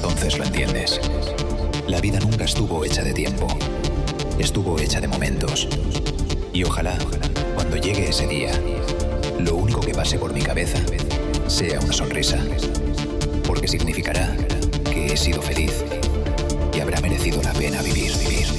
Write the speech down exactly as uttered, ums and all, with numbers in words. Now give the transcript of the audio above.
entonces lo entiendes. La vida nunca estuvo hecha de tiempo. Estuvo hecha de momentos. Y ojalá, cuando llegue ese día, lo único que pase por mi cabeza sea una sonrisa. Porque significará que he sido feliz y habrá merecido la pena vivir, vivir.